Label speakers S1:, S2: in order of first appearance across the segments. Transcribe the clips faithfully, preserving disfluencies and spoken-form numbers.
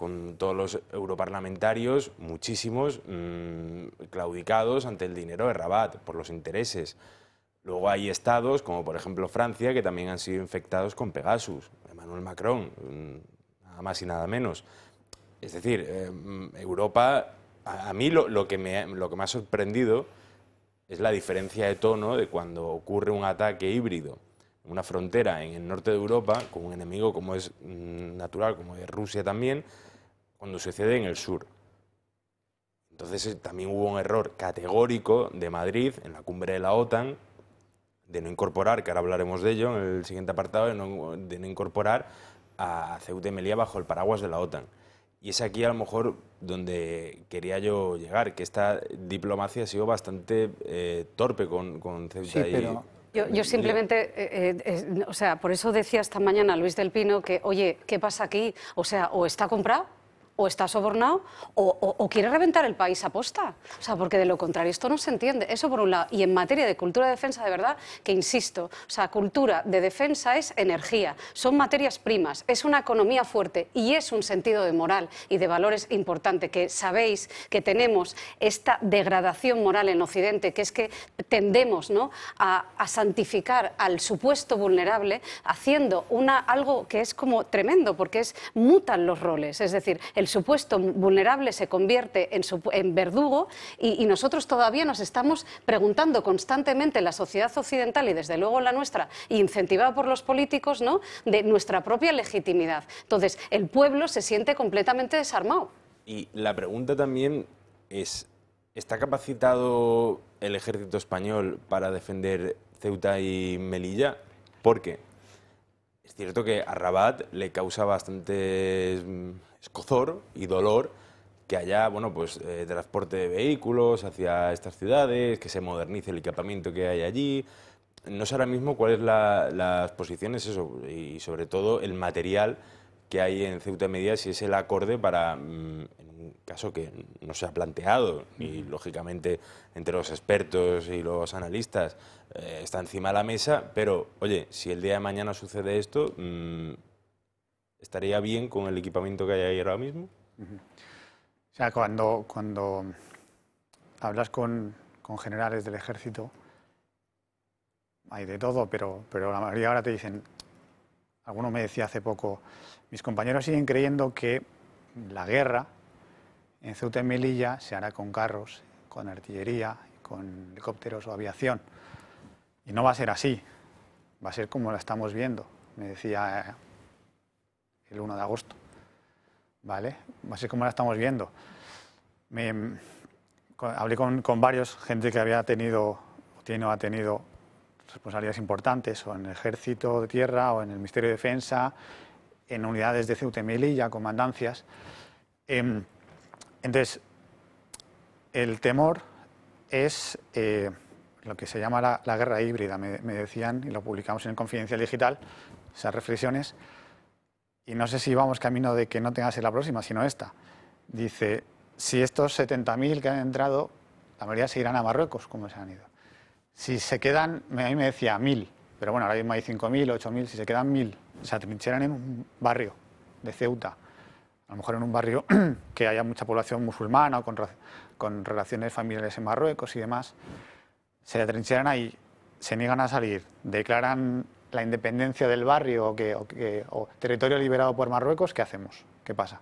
S1: con todos los europarlamentarios, muchísimos, mmm, claudicados ante el dinero de Rabat, por los intereses. Luego hay estados, como por ejemplo Francia, que también han sido infectados con Pegasus. Emmanuel Macron, nada más y nada menos. Es decir, eh, Europa, a, a mí lo, lo, que me, lo que me ha sorprendido es la diferencia de tono de cuando ocurre un ataque híbrido en una frontera en el norte de Europa, con un enemigo como es mmm, natural, como es Rusia también, cuando sucede en el sur. Entonces también hubo un error categórico de Madrid en la cumbre de la OTAN, de no incorporar, que ahora hablaremos de ello en el siguiente apartado, de no, de no incorporar a Ceuta y Melilla bajo el paraguas de la OTAN. Y es aquí a lo mejor donde quería yo llegar, que esta diplomacia ha sido bastante eh, torpe con, con Ceuta
S2: sí,
S1: y...
S2: pero...
S3: Yo, yo simplemente, eh, eh, o sea, por eso decía esta mañana Luis del Pino que, oye, ¿qué pasa aquí? O sea, o está comprado, o está sobornado, o, o, o quiere reventar el país a posta. O sea, porque de lo contrario esto no se entiende. Eso por un lado. Y en materia de cultura de defensa, de verdad, que insisto, o sea, cultura de defensa es energía, son materias primas, es una economía fuerte y es un sentido de moral y de valores importante, que sabéis que tenemos esta degradación moral en Occidente, que es que tendemos, ¿no?, a, a santificar al supuesto vulnerable, haciendo una, algo que es como tremendo, porque es mutan los roles, es decir, el supuesto vulnerable se convierte en, su, en verdugo y, y nosotros todavía nos estamos preguntando constantemente en la sociedad occidental y desde luego en la nuestra, incentivada por los políticos, ¿no?, de nuestra propia legitimidad. Entonces, el pueblo se siente completamente desarmado.
S1: Y la pregunta también es, ¿está capacitado el ejército español para defender Ceuta y Melilla? Porque es cierto que a Rabat le causa bastante escozor y dolor que haya, bueno, pues eh, transporte de vehículos hacia estas ciudades, que se modernice el equipamiento que hay allí. No sé ahora mismo cuáles son la, las posiciones, eso, y sobre todo el material que hay en Ceuta y Melilla, si es el acorde para, en un caso que no se ha planteado, y lógicamente entre los expertos y los analistas eh, está encima de la mesa, pero oye, si el día de mañana sucede esto, mmm, ¿estaría bien con el equipamiento que hay ahí ahora mismo?
S2: Uh-huh. O sea, cuando, cuando hablas con, con generales del ejército, hay de todo, pero, pero la mayoría ahora te dicen, alguno me decía hace poco, mis compañeros siguen creyendo que la guerra en Ceuta y Melilla se hará con carros, con artillería, con helicópteros o aviación. Y no va a ser así, va a ser como la estamos viendo, me decía el uno de agosto. ¿Vale? Va a ser como la estamos viendo. Me, con, hablé con, con varios, gente que había tenido, o tiene o ha tenido responsabilidades importantes, o en el Ejército de Tierra, o en el Ministerio de Defensa, en unidades de Ceuta y Melilla, comandancias. Eh, entonces, el temor es eh, lo que se llama la, la guerra híbrida, me, me decían, y lo publicamos en Confidencial Digital, esas reflexiones. Y no sé si vamos camino de que no tenga que ser la próxima, sino esta. Dice, si estos setenta mil que han entrado, la mayoría se irán a Marruecos, como se han ido. Si se quedan, a mí me decía mil, pero bueno, ahora mismo hay cinco mil, ocho mil, si se quedan mil, se atrincheran en un barrio de Ceuta, a lo mejor en un barrio que haya mucha población musulmana o con, con relaciones familiares en Marruecos y demás, se atrincheran ahí, se niegan a salir, declaran la independencia del barrio o, que, o, que, o territorio liberado por Marruecos, ¿qué hacemos? ¿Qué pasa?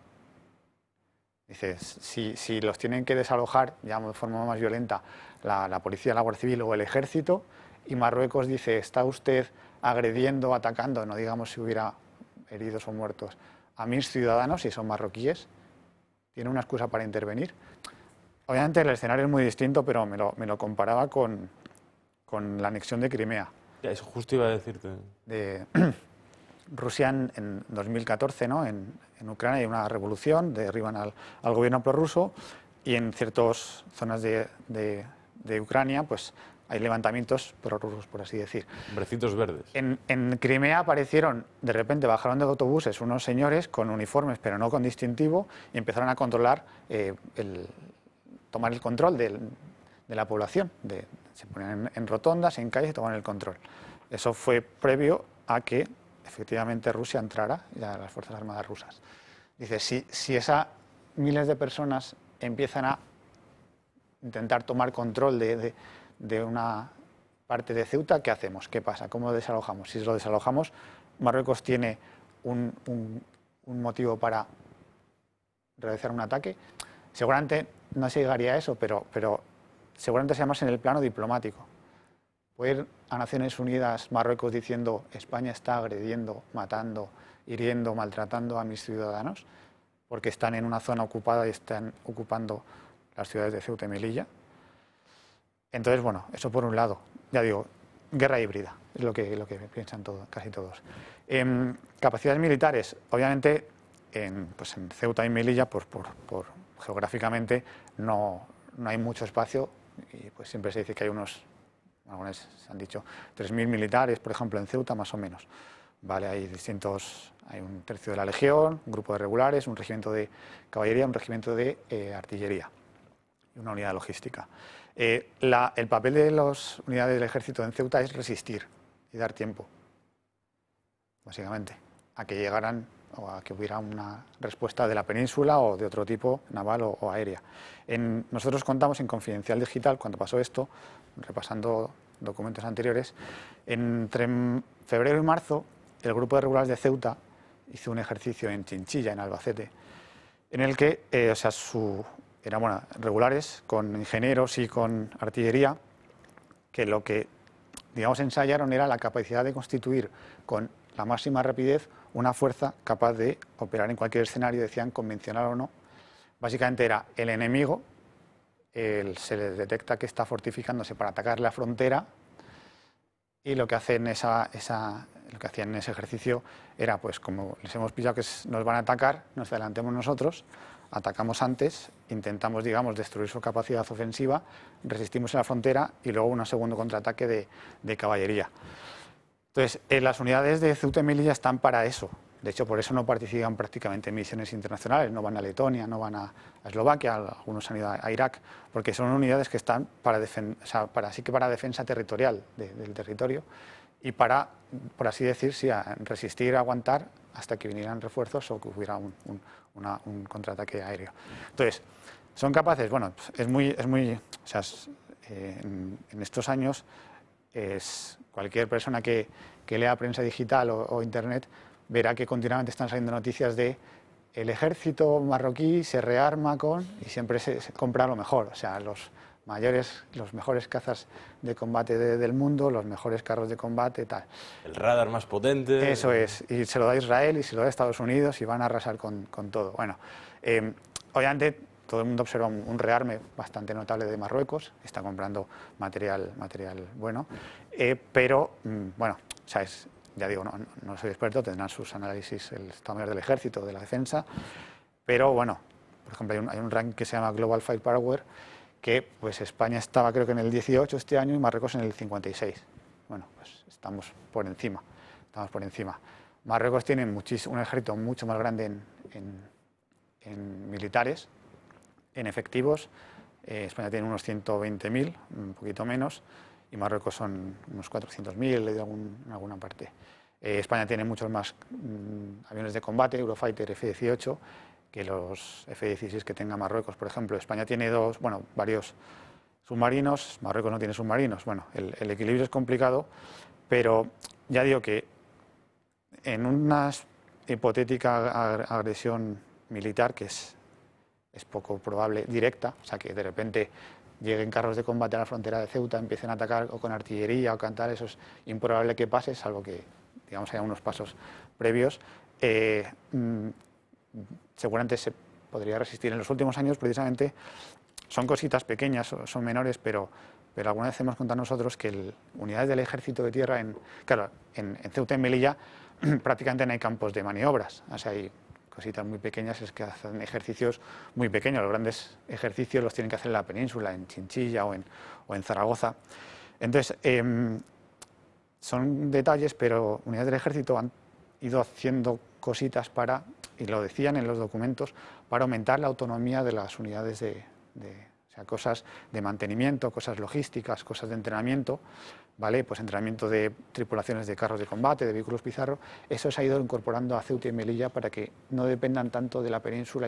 S2: Dice, si, si los tienen que desalojar ya de forma más violenta la, la policía, la Guardia Civil o el ejército, y Marruecos dice, está usted agrediendo, atacando, no digamos si hubiera heridos o muertos, a mis ciudadanos, si son marroquíes, ¿tiene una excusa para intervenir? Obviamente el escenario es muy distinto, pero me lo, me lo comparaba con, con la anexión de Crimea.
S1: Ya, eso justo iba a decirte.
S2: De Rusia en, en dos mil catorce, ¿no? En, en Ucrania hay una revolución, derriban al, al gobierno prorruso y en ciertas zonas de, de, de Ucrania pues hay levantamientos prorrusos, por así decir.
S1: Brecitos verdes.
S2: En, en Crimea aparecieron, de repente bajaron de autobuses unos señores con uniformes pero no con distintivo y empezaron a controlar, eh, el, tomar el control del, de la población. De, se ponían en, en rotondas, en calles y tomaban el control. Eso fue previo a que efectivamente Rusia entrara, ya las Fuerzas Armadas rusas. Dice, si, si esas miles de personas empiezan a intentar tomar control de, de, de una parte de Ceuta, ¿qué hacemos? ¿Qué pasa? ¿Cómo lo desalojamos? Si lo desalojamos, Marruecos tiene un, un, un motivo para realizar un ataque. Seguramente no se llegaría a eso, pero, pero seguramente sea más en el plano diplomático. Puede ir a Naciones Unidas Marruecos diciendo España está agrediendo, matando, hiriendo, maltratando a mis ciudadanos porque están en una zona ocupada y están ocupando las ciudades de Ceuta y Melilla. Entonces, bueno, eso por un lado. Ya digo, guerra híbrida, es lo que, lo que piensan todo, casi todos. En capacidades militares, obviamente, en, pues en Ceuta y Melilla, pues por, por, geográficamente, no, no hay mucho espacio y pues siempre se dice que hay unos, algunos se han dicho, tres mil militares, por ejemplo, en Ceuta, más o menos. Vale, hay distintos, hay un tercio de la legión, un grupo de regulares, un regimiento de caballería, un regimiento de eh, artillería y una unidad de logística. Eh, la, el papel de las unidades del ejército en Ceuta es resistir y dar tiempo, básicamente, a que llegaran o a que hubiera una respuesta de la península o de otro tipo, naval o, o aérea. En, nosotros contamos en Confidencial Digital, cuando pasó esto, repasando documentos anteriores, entre febrero y marzo, el grupo de regulares de Ceuta hizo un ejercicio en Chinchilla, en Albacete, en el que, eh, o sea, su... eran bueno, regulares con ingenieros y con artillería, que lo que, digamos, ensayaron era la capacidad de constituir con la máxima rapidez una fuerza capaz de operar en cualquier escenario, decían, convencional o no. Básicamente era el enemigo, el, se les detecta que está fortificándose para atacar la frontera y lo que hacen esa, esa, lo que hacían en ese ejercicio era, pues como les hemos pillado que nos van a atacar, nos adelantemos nosotros, atacamos antes, intentamos, digamos, destruir su capacidad ofensiva, resistimos en la frontera y luego un segundo contraataque de, de caballería. Entonces, eh, las unidades de Ceuta y Melilla están para eso. De hecho, por eso no participan prácticamente en misiones internacionales, no van a Letonia, no van a, a Eslovaquia, algunos han ido a, a Irak, porque son unidades que están para, defen o sea, para, sí que para defensa territorial de, del territorio y para, por así decir, sí, a resistir, aguantar hasta que vinieran refuerzos o que hubiera un, un, una, un contraataque aéreo. Entonces, son capaces, bueno, es muy, es muy, o sea, es, eh, en, en estos años, es cualquier persona que, que lea prensa digital o, o internet verá que continuamente están saliendo noticias de el ejército marroquí se rearma con y siempre se, se compra lo mejor, o sea, los mayores, los mejores cazas de combate de, del mundo, los mejores carros de combate, tal.
S1: El radar más potente.
S2: Eso es, y se lo da Israel y se lo da Estados Unidos y van a arrasar con, con todo. Bueno, eh, obviamente todo el mundo observa un, un rearme bastante notable de Marruecos, está comprando material, material bueno, eh, pero mm, bueno, o sea, es, ya digo, no, no soy experto, tendrán sus análisis el Estado Mayor del Ejército, de la Defensa, pero bueno, por ejemplo, hay un, hay un ranking que se llama Global Firepower, que pues España estaba creo que en el dieciocho este año y Marruecos en el cincuenta y seis. Bueno, pues estamos por encima, estamos por encima. Marruecos tiene un ejército mucho más grande en, en, en militares, en efectivos. Eh, España tiene unos ciento veinte mil, un poquito menos, y Marruecos son unos cuatrocientos mil en, algún, en alguna parte. Eh, España tiene muchos más mmm, aviones de combate, Eurofighter F dieciocho, que los F dieciséis que tenga Marruecos, por ejemplo. España tiene dos, bueno, varios submarinos, Marruecos no tiene submarinos. Bueno, el, el equilibrio es complicado, pero ya digo que en una hipotética agresión militar, que es, es poco probable, directa, o sea, que de repente lleguen carros de combate a la frontera de Ceuta, empiecen a atacar o con artillería o cantar, eso es improbable que pase, salvo que, digamos, haya unos pasos previos. Eh, mmm, seguramente se podría resistir. En los últimos años, precisamente, son cositas pequeñas, son menores, pero, pero alguna vez hemos contado nosotros que el, unidades del ejército de tierra, en, claro, en, en Ceuta y Melilla prácticamente no hay campos de maniobras, o sea, hay cositas muy pequeñas, es que hacen ejercicios muy pequeños, los grandes ejercicios los tienen que hacer en la península, en Chinchilla o en, o en Zaragoza. Entonces, eh, son detalles, pero unidades del ejército han ido haciendo cositas para, y lo decían en los documentos, para aumentar la autonomía de las unidades de, de o sea, cosas de mantenimiento, cosas logísticas, cosas de entrenamiento, ¿vale? Pues entrenamiento de tripulaciones de carros de combate, de vehículos Pizarro, eso se ha ido incorporando a Ceuta y Melilla para que no dependan tanto de la península